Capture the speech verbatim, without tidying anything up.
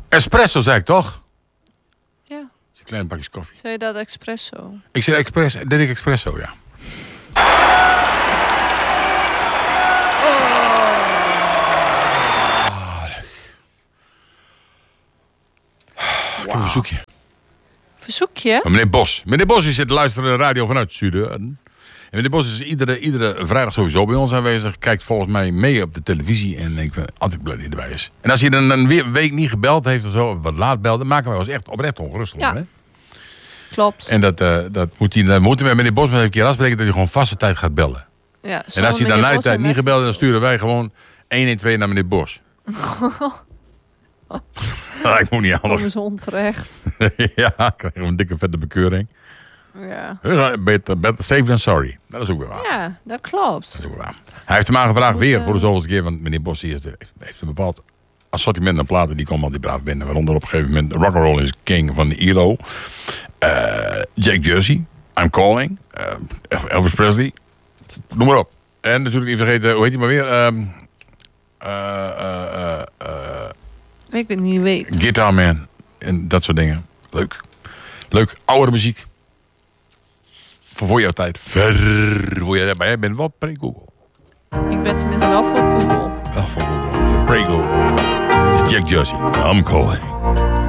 Espresso, zei ik toch? Ja. Een klein bakje koffie. Zei je dat espresso? Ik zei expres, deed ik espresso, ja. Ik heb een verzoekje. Verzoekje? Maar meneer Bos. Meneer Bos is het luisteren naar de radio vanuit Zuiden. En meneer Bos is iedere, iedere vrijdag sowieso bij ons aanwezig. Kijkt volgens mij mee op de televisie. En ik ben altijd blij dat hij erbij is. En als hij dan een week niet gebeld heeft of zo, of wat laat belde, maken wij ons echt oprecht ongerust. Ja. Hè? Klopt. En dat, uh, dat moet hij, dan moeten we met meneer Bos maar een keer afspreken dat hij gewoon vaste tijd gaat bellen. Ja, en als hij dan na die tijd niet gebeld, dan sturen wij gewoon honderdtwaalf naar meneer Bos. ah, ik moet niet anders. Komen ze onterecht. Ja, krijgen we een dikke vette bekeuring. Ja. Better, better safe than sorry. Dat is ook weer waar. Ja, dat klopt. Dat is ook weer waar. Hij heeft hem aangevraagd Moet, weer uh... voor de zoveelste keer. Want meneer Bos heeft, heeft een bepaald assortiment aan platen. Die komen altijd braaf binnen. Waaronder op een gegeven moment Rock'n'Roll is King van E L O. Uh, Jack Jersey. I'm Calling. Uh, Elvis Presley. Noem maar op. En natuurlijk niet vergeten, hoe heet hij maar weer? Um, uh, uh, uh, uh, ik weet niet weet. Guitar Man. En dat soort dingen. Leuk. Leuk. Oude muziek. Van voor jouw tijd. Ver voor jouw tijd. Maar jij bent wel pre-Google. Ik ben tenminste wel voor Google. Wel voor Google. Pre-Google. Is Jack Jersey. I'm Calling.